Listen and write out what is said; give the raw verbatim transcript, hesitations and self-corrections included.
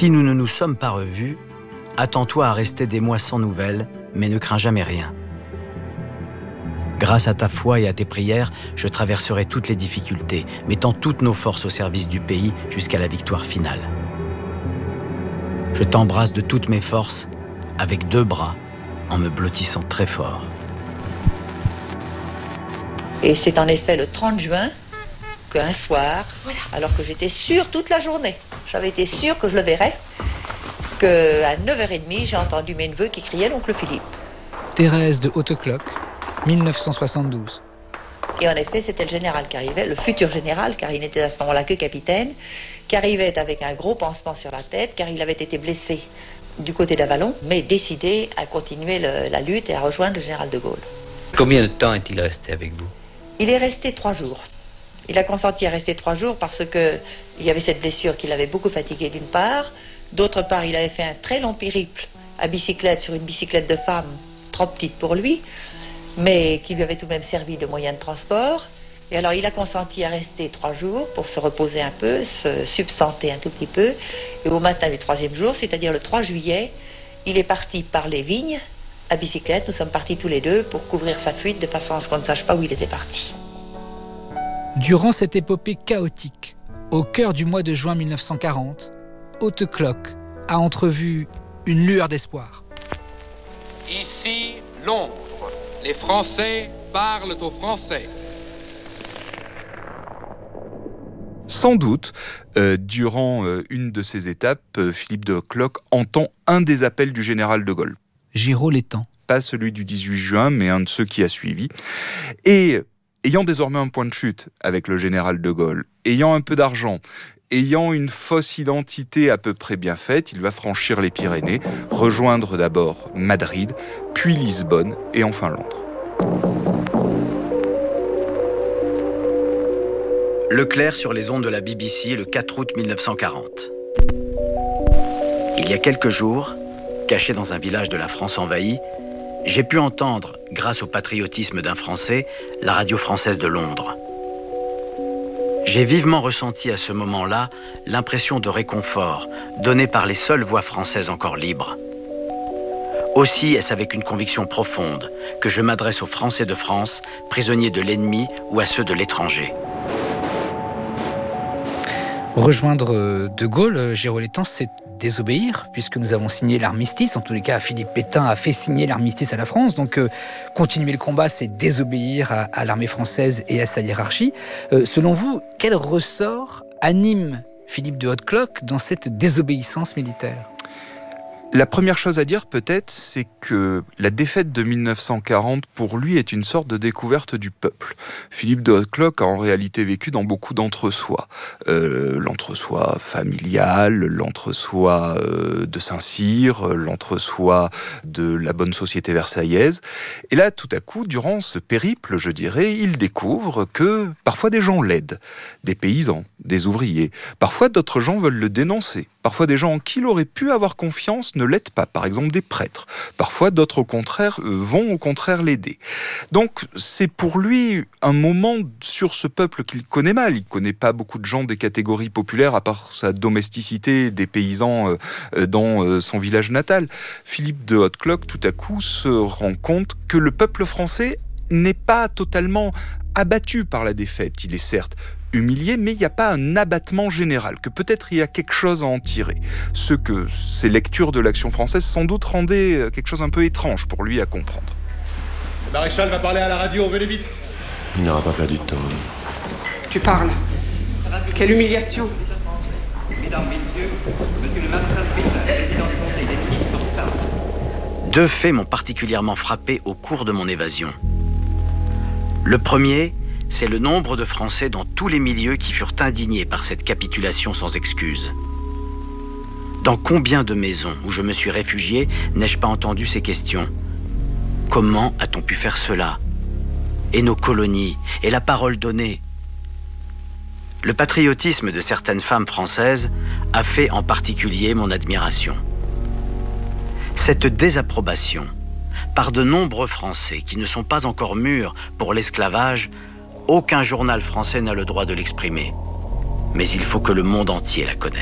Si nous ne nous sommes pas revus, attends-toi à rester des mois sans nouvelles, mais ne crains jamais rien. Grâce à ta foi et à tes prières, je traverserai toutes les difficultés, mettant toutes nos forces au service du pays jusqu'à la victoire finale. Je t'embrasse de toutes mes forces, avec deux bras, en me blottissant très fort. Et c'est en effet le trente juin qu'un soir, voilà, alors que j'étais sûre toute la journée, j'avais été sûre que je le verrais, qu'à neuf heures trente, j'ai entendu mes neveux qui criaient l'oncle Philippe. Thérèse de Hautecloque, mille neuf cent soixante-douze. Et en effet, c'était le général qui arrivait, le futur général, car il n'était à ce moment-là que capitaine, qui arrivait avec un gros pansement sur la tête, car il avait été blessé du côté d'Avallon, mais décidé à continuer le, la lutte et à rejoindre le général de Gaulle. Combien de temps est-il resté avec vous? Il est resté trois jours. Il a consenti à rester trois jours parce que il y avait cette blessure qui l'avait beaucoup fatigué d'une part. D'autre part, il avait fait un très long périple à bicyclette sur une bicyclette de femme trop petite pour lui, mais qui lui avait tout de même servi de moyen de transport. Et alors il a consenti à rester trois jours pour se reposer un peu, se substanter un tout petit peu. Et au matin du troisième jour, c'est-à-dire le trois juillet, il est parti par les vignes à bicyclette. Nous sommes partis tous les deux pour couvrir sa fuite de façon à ce qu'on ne sache pas où il était parti. Durant cette épopée chaotique, au cœur du mois de juin mille neuf cent quarante, Hautecloque a entrevu une lueur d'espoir. Ici, Londres. Les Français parlent aux Français. Sans doute, euh, durant euh, une de ces étapes, euh, Philippe de Hautecloque entend un des appels du général de Gaulle. Giraud l'étend. Pas celui du dix-huit juin, mais un de ceux qui a suivi. Et ayant désormais un point de chute avec le général de Gaulle, ayant un peu d'argent, ayant une fausse identité à peu près bien faite, il va franchir les Pyrénées, rejoindre d'abord Madrid, puis Lisbonne et enfin Londres. Leclerc sur les ondes de la B B C le quatre août mille neuf cent quarante. Il y a quelques jours, caché dans un village de la France envahie, j'ai pu entendre, grâce au patriotisme d'un Français, la radio française de Londres. J'ai vivement ressenti à ce moment-là l'impression de réconfort donnée par les seules voix françaises encore libres. Aussi est-ce avec une conviction profonde que je m'adresse aux Français de France, prisonniers de l'ennemi ou à ceux de l'étranger. Rejoindre De Gaulle, Giraud l'étang, c'est désobéir, puisque nous avons signé l'armistice. En tous les cas, Philippe Pétain a fait signer l'armistice à la France. Donc, euh, continuer le combat, c'est désobéir à, à l'armée française et à sa hiérarchie. Euh, selon vous, quel ressort anime Philippe de Hautecloque dans cette désobéissance militaire ? La première chose à dire peut-être, c'est que la défaite de mille neuf cent quarante, pour lui, est une sorte de découverte du peuple. Philippe de Hautecloque a en réalité vécu dans beaucoup d'entre-soi. Euh, l'entre-soi familial, l'entre-soi euh, de Saint-Cyr, l'entre-soi de la bonne société versaillaise. Et là, tout à coup, durant ce périple, je dirais, il découvre que parfois des gens l'aident. Des paysans, des ouvriers. Parfois, d'autres gens veulent le dénoncer. Parfois, des gens en qui il aurait pu avoir confiance ne l'aident pas. Par exemple, des prêtres. Parfois, d'autres, au contraire, vont au contraire l'aider. Donc, c'est pour lui un moment sur ce peuple qu'il connaît mal. Il ne connaît pas beaucoup de gens des catégories populaires, à part sa domesticité des paysans dans son village natal. Philippe de Hautecloque, tout à coup, se rend compte que le peuple français n'est pas totalement abattu par la défaite. Il est certes humilié, mais il n'y a pas un abattement général, que peut-être il y a quelque chose à en tirer. Ce que ces lectures de l'Action française sans doute rendaient quelque chose un peu étrange pour lui à comprendre. Le maréchal va parler à la radio, venez vite. Il n'aura pas perdu de temps. Tu parles. Quelle humiliation. Mesdames, Messieurs, Monsieur le maréchal Pétain, président du Conseil des ministres, tout ça. Deux faits m'ont particulièrement frappé au cours de mon évasion. Le premier, c'est le nombre de Français dans tous les milieux qui furent indignés par cette capitulation sans excuse. Dans combien de maisons où je me suis réfugié n'ai-je pas entendu ces questions ? Comment a-t-on pu faire cela ? Et nos colonies ? Et la parole donnée ? Le patriotisme de certaines femmes françaises a fait en particulier mon admiration. Cette désapprobation par de nombreux Français qui ne sont pas encore mûrs pour l'esclavage, aucun journal français n'a le droit de l'exprimer. Mais il faut que le monde entier la connaisse.